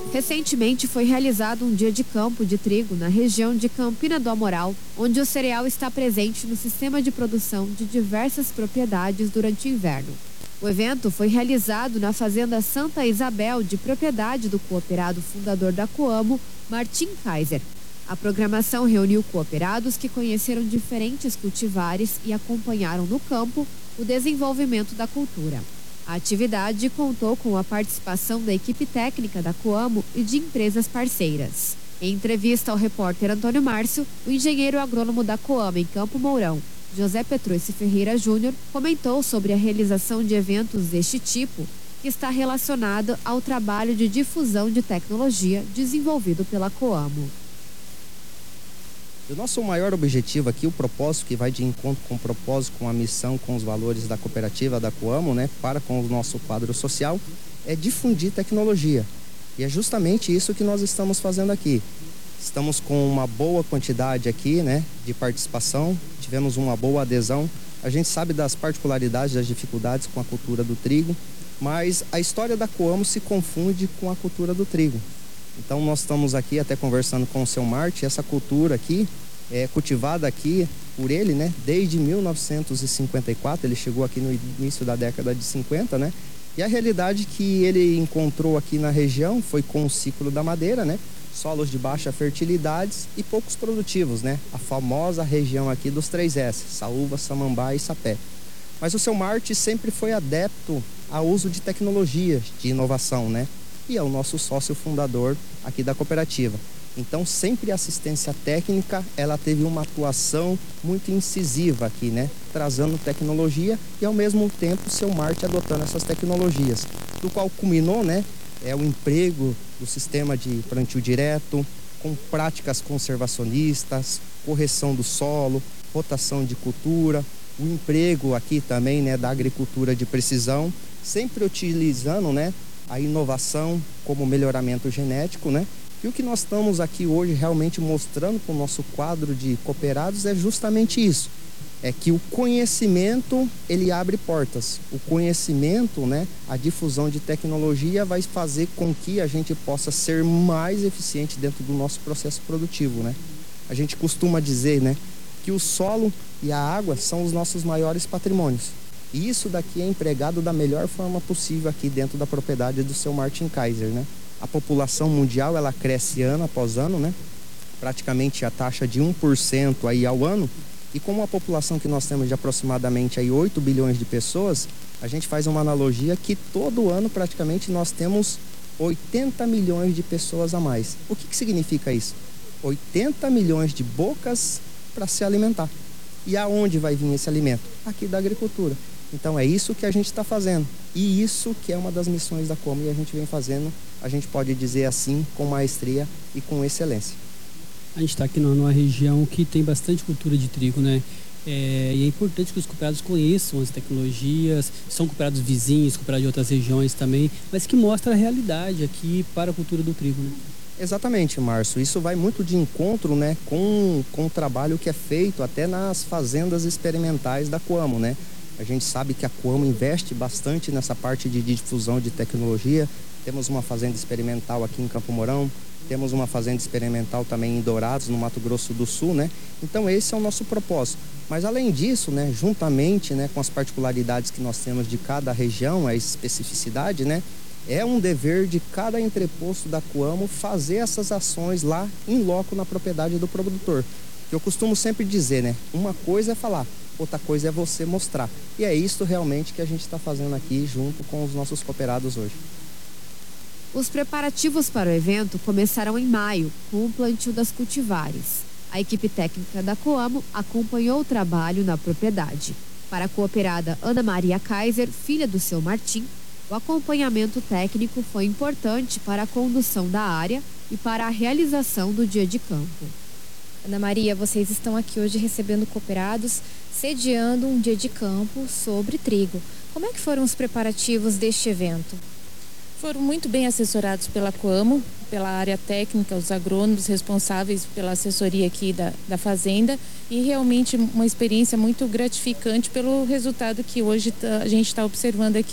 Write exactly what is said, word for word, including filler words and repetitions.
Recentemente foi realizado um dia de campo de trigo na região de Campina do Amoral, onde o cereal está presente no sistema de produção de diversas propriedades durante o inverno. O evento foi realizado na Fazenda Santa Isabel, de propriedade do cooperado fundador da Coamo, Martim Kaiser. A programação reuniu cooperados que conheceram diferentes cultivares e acompanharam no campo o desenvolvimento da cultura. A atividade contou com a participação da equipe técnica da Coamo e de empresas parceiras. Em entrevista ao repórter Antônio Márcio, o engenheiro agrônomo da Coamo em Campo Mourão, José Petrucci Ferreira Júnior, comentou sobre a realização de eventos deste tipo, que está relacionado ao trabalho de difusão de tecnologia desenvolvido pela Coamo. O nosso maior objetivo aqui, o propósito que vai de encontro com o propósito, com a missão, com os valores da cooperativa da Coamo, né, para com o nosso quadro social, é difundir tecnologia. E é justamente isso que nós estamos fazendo aqui. Estamos com uma boa quantidade aqui, né, de participação, tivemos uma boa adesão. A gente sabe das particularidades, das dificuldades com a cultura do trigo, mas a história da Coamo se confunde com a cultura do trigo. Então nós estamos aqui até conversando com o seu Marte, essa cultura aqui é cultivada aqui por ele, né, desde mil novecentos e cinquenta e quatro, ele chegou aqui no início da década de cinquenta, né, e a realidade que ele encontrou aqui na região foi com o ciclo da madeira, né, solos de baixa fertilidade e poucos produtivos, né, a famosa região aqui dos três S, Saúva, Samambá e Sapé. Mas o seu Marte sempre foi adepto ao uso de tecnologias de inovação, né, e é o nosso sócio fundador aqui da cooperativa. Então, sempre a assistência técnica, ela teve uma atuação muito incisiva aqui, né? Trazendo tecnologia e, ao mesmo tempo, o seu Marte adotando essas tecnologias. Do qual culminou, né? É o emprego do sistema de plantio direto, com práticas conservacionistas, correção do solo, rotação de cultura, o emprego aqui também, né? Da agricultura de precisão, sempre utilizando, né? A inovação como melhoramento genético, né? E o que nós estamos aqui hoje realmente mostrando para o nosso quadro de cooperados é justamente isso. É que o conhecimento, ele abre portas. O conhecimento, né, a difusão de tecnologia vai fazer com que a gente possa ser mais eficiente dentro do nosso processo produtivo, né? A gente costuma dizer, né, que o solo e a água são os nossos maiores patrimônios. E isso daqui é empregado da melhor forma possível aqui dentro da propriedade do seu Martim Kaiser, né? A população mundial, ela cresce ano após ano, né? Praticamente a taxa de um por cento aí ao ano. E com uma população que nós temos de aproximadamente aí oito bilhões de pessoas, a gente faz uma analogia que todo ano praticamente nós temos oitenta milhões de pessoas a mais. O que que significa isso? oitenta milhões de bocas para se alimentar. E aonde vai vir esse alimento? Aqui da agricultura. Então é isso que a gente está fazendo. E isso que é uma das missões da Coamo e a gente vem fazendo, a gente pode dizer assim, com maestria e com excelência. A gente está aqui numa região que tem bastante cultura de trigo, né? É, e é importante que os cooperados conheçam as tecnologias, são cooperados vizinhos, cooperados de outras regiões também, mas que mostra a realidade aqui para a cultura do trigo, né? Exatamente, Márcio. Isso vai muito de encontro, né, com, com o trabalho que é feito até nas fazendas experimentais da Coamo, né? A gente sabe que a Coamo investe bastante nessa parte de difusão de tecnologia. Temos uma fazenda experimental aqui em Campo Mourão, temos uma fazenda experimental também em Dourados, no Mato Grosso do Sul, né? Então esse é o nosso propósito. Mas além disso, né, juntamente, né, com as particularidades que nós temos de cada região, a especificidade, né, é um dever de cada entreposto da Coamo fazer essas ações lá em loco na propriedade do produtor. Eu costumo sempre dizer, né, uma coisa é falar, outra coisa é você mostrar. E é isso realmente que a gente está fazendo aqui junto com os nossos cooperados hoje. Os preparativos para o evento começaram em maio, com o plantio das cultivares. A equipe técnica da Coamo acompanhou o trabalho na propriedade. Para a cooperada Ana Maria Kaiser, filha do seu Martim, o acompanhamento técnico foi importante para a condução da área e para a realização do dia de campo. Ana Maria, vocês estão aqui hoje recebendo cooperados, sediando um dia de campo sobre trigo. Como é que foram os preparativos deste evento? Foram muito bem assessorados pela Coamo, pela área técnica, os agrônomos responsáveis pela assessoria aqui da, da fazenda, e realmente uma experiência muito gratificante pelo resultado que hoje tá, a gente está observando aqui.